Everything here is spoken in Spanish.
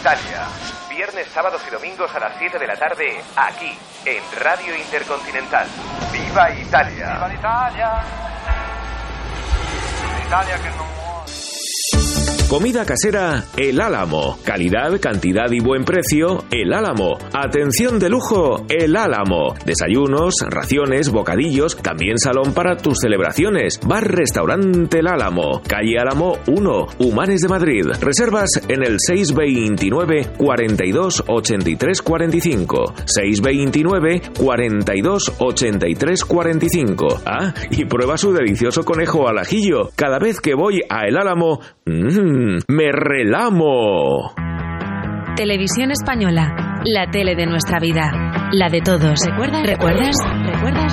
Italia. Viernes, sábados y domingos a las 7 de la tarde, aquí, en Radio Intercontinental. ¡Viva Italia! ¡Viva l'Italia! L'Italia que no muore. Comida casera El Álamo. Calidad, cantidad y buen precio El Álamo. Atención de lujo El Álamo. Desayunos, raciones, bocadillos, también salón para tus celebraciones. Bar-restaurante El Álamo. Calle Álamo 1, Humanes de Madrid. Reservas en el 629 42 83 45. 629 42 83 45. Ah, y prueba su delicioso conejo al ajillo. Cada vez que voy a El Álamo, ¡me relamo! Televisión Española, la tele de nuestra vida, la de todos. ¿Recuerdas?